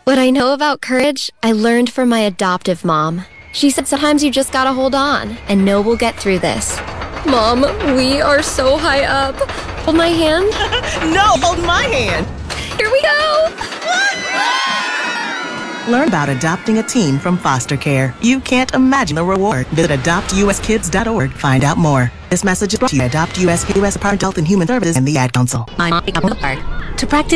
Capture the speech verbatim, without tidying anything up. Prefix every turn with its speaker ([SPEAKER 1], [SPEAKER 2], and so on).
[SPEAKER 1] What I know about courage, I learned from my adoptive mom. She said sometimes you just gotta hold on and know we'll get through this. Mom, we are so high up. Hold my hand.
[SPEAKER 2] No, hold my hand.
[SPEAKER 1] Here we go.
[SPEAKER 2] Learn about adopting a teen from foster care. You can't imagine the reward. Visit adopt u s kids dot org. Find out more. This message is brought to you by Adopt U S, U S Department of Health and Human Services, and the Ad Council.
[SPEAKER 3] To practice